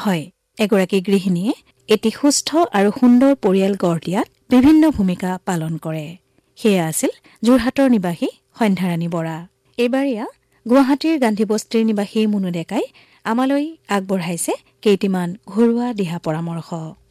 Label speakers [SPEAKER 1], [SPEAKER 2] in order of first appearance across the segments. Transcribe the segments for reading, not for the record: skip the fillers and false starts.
[SPEAKER 1] হয়, এগৰাকী গৃহিণীয়ে এটি সুস্থ আৰু সুন্দৰ পৰিয়াল গঢ় দিয়াত বিভিন্ন ভূমিকা পালন কৰে। সেয়া আছিল যোৰহাটৰ নিবাসী সন্ধ্যাৰাণী বৰা। এইবাৰ গুৱাহাটীৰ গান্ধীবস্তিৰ নিবাসী মুনু ডেকাই আমালৈ আগবঢ়াইছে কেইটিমান ঘৰুৱা দিহা পৰামৰ্শ।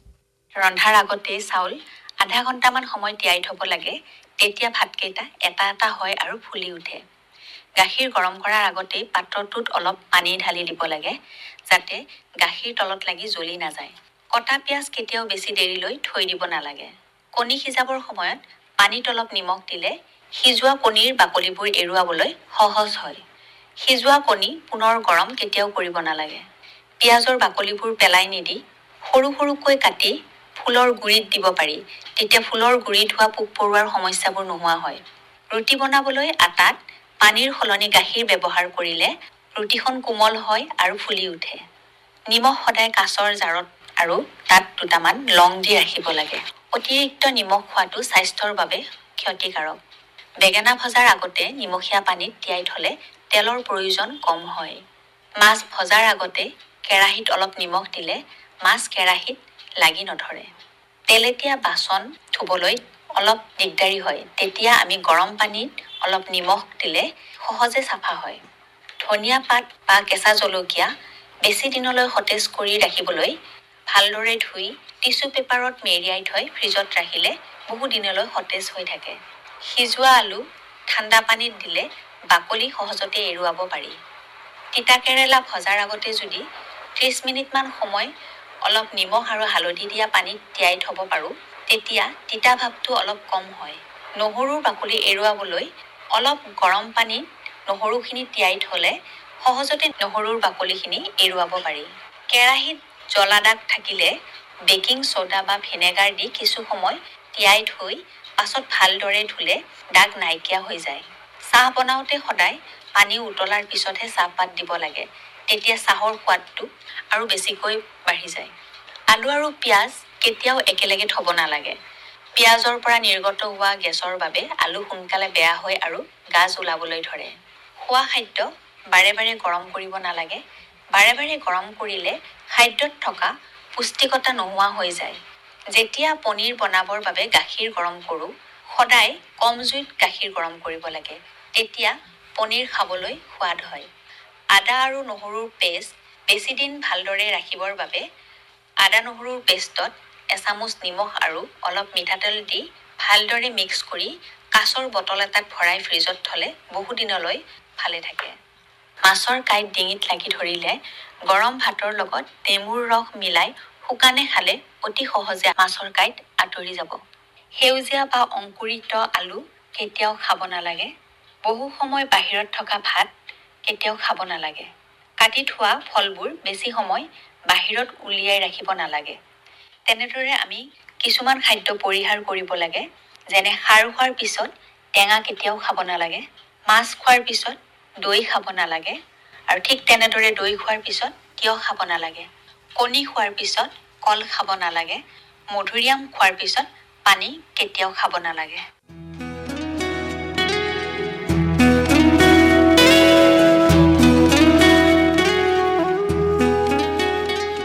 [SPEAKER 2] ৰন্ধাৰ আগতে চাউল আধা ঘণ্টামান সময় তিয়াই থব লাগে, তেতিয়া ভাতকেইটা এটা এটা হয় আৰু ফুলি উঠে। গাখীৰ গৰম কৰাৰ আগতেই পাত্ৰটোত অলপ পানী ঢালি দিব লাগে, যাতে গাখীৰ তলত লাগি জ্বলি নাযায়। কটা পিঁয়াজ কেতিয়াও বেছি দেৰিলৈ থৈ দিব নালাগে। কণী সিজাবৰ সময়ত পানীত অলপ নিমখ দিলে সিজোৱা কণীৰ বাকলিবোৰ এৰুৱাবলৈ সহজ হয়। সিজোৱা কণী পুনৰ গৰম কেতিয়াও কৰিব নালাগে। পিঁয়াজৰ বাকলিবোৰ পেলাই নিদি সৰু সৰুকৈ কাটি ফুলৰ গুৰিত দিব পাৰি, তেতিয়া ফুলৰ গুৰিত হোৱা পোক পৰুৱাৰ সমস্যাবোৰ নোহোৱা হয়। ৰুটি বনাবলৈ আটাত পানীৰ সলনি গাখীৰ ব্যৱহাৰ কৰিলে ৰুটিখন কোমল হয় আৰু ফুলি উঠে। নিমখ সদায় কাঁচৰ জাৰত আৰু তাত দুটামান লং দি ৰাখিব লাগে। অতিৰিক্ত নিমখ খোৱাটো স্বাস্থ্যৰ বাবে ক্ষতিকাৰক। বেঙেনা ভজাৰ আগতে নিমখীয়া পানীত তিয়াই থলে তেলৰ প্ৰয়োজন কম হয়। মাছ ভজাৰ আগতে কেৰাহীত অলপ নিমখ দিলে মাছ কেৰাহীত লাগি নধৰে। তেলেতীয়া বাচন ধুবলৈ অলপ দিগদাৰী হয়, তেতিয়া আমি গৰম পানীত অলপ নিমখ দিলে সহজে চাফা হয়। ধনিয়া পাত বা কেঁচা জলকীয়া বেছি দিনলৈ সতেজ কৰি ৰাখিবলৈ ভালদৰে ধুই টিচু পেপাৰত মেৰিয়াই থৈ ফ্ৰিজত ৰাখিলে বহু দিনলৈ সতেজ হৈ থাকে। সিজোৱা আলু ঠাণ্ডা পানীত দিলে বাকলি সহজতে এৰুৱাব পাৰি। তিতা কেৰেলা ভজাৰ আগতে যদি 30 মিনিটমান সময় অলপ নিমখ আৰু হালধি দিয়া পানীত তিয়াই থব পাৰোঁ, তেতিয়া তিতা ভাৱটো অলপ কম হয়। নহৰুৰ বাকলি এৰুৱাবলৈ অলপ গৰম পানীত নহৰুখিনি তিয়াই থলে সহজতে নহৰুৰ বাকলিখিনি এৰুৱাব পাৰি। কেৰাহীত জ্বলা দাগ থাকিলে বেকিং ছ'ডা বা ভিনেগাৰ দি কিছু সময় তিয়াই থৈ পাছত ভালদৰে ধুলে দাগ নাইকিয়া হৈ যায়। চাহ বনাওঁতে সদায় পানী উতলাৰ পিছতহে চাহপাত দিব লাগে, তেতিয়া চাহৰ সোৱাদটো আৰু বেছিকৈ বাঢ়ি যায়। আলু আৰু পিঁয়াজ কেতিয়াও একেলগে থব নালাগে। পিঁয়াজৰ পৰা নিৰ্গত হোৱা গেছৰ বাবে আলু সোনকালে বেয়া হয় আৰু গাজ ওলাবলৈ ধৰে। খোৱা খাদ্য বাৰে বাৰে গৰম কৰিব নালাগে। বাৰে বাৰে গৰম কৰিলে খাদ্যত থকা পুষ্টিকতা নোহোৱা হৈ যায়। যেতিয়া পনীৰ বনাবৰ বাবে গাখীৰ গৰম কৰোঁ, সদায় কম জুইত গাখীৰ গৰম কৰিব লাগে, তেতিয়া পনীৰ খাবলৈ সোৱাদ হয়। আদা আৰু নহৰুৰ পেষ্ট বেছি দিন ভালদৰে ৰাখিবৰ বাবে আদা নহৰুৰ পেষ্টত এচামুচ নিমখ আৰু অলপ মিঠাতেল দি ভালদৰে মিক্স কৰি কাঁচৰ বটল এটাত ভৰাই ফ্ৰিজত থলে বহুদিনলৈ ভালে থাকে। মাছৰ কাঁইট ডিঙিত লাগি ধৰিলে গৰম ভাতৰ লগত নেমুৰ ৰস মিলাই শুকানে খালে অতি সহজে মাছৰ কাঁইট আঁতৰি যাব। সেউজীয়া বা অংকুৰিত আলু কেতিয়াও খাব নালাগে। বহু সময় বাহিৰত থকা ভাত কেতিয়াও খাব নালাগে। কাটি থোৱা ফলবোৰ বেছি সময় বাহিৰত উলিয়াই ৰাখিব নালাগে। তেনেদৰে আমি কিছুমান খাদ্য পৰিহাৰ কৰিব লাগে, যেনে খাৰ খোৱাৰ পিছত টেঙা কেতিয়াও খাব নালাগে। মাছ খোৱাৰ পিছত দৈ খাব নালাগে, আৰু ঠিক তেনেদৰে দৈ খোৱাৰ পিছত তিয়ঁহ খাব নালাগে। কণী খোৱাৰ পিছত কল খাব নালাগে। মধুৰিআম খোৱাৰ পিছত পানী কেতিয়াও খাব নালাগে।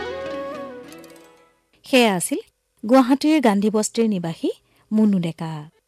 [SPEAKER 1] সেয়া আছিল গুৱাহাটীৰ গান্ধীবস্তিৰ নিবাসী মুনু ডেকা।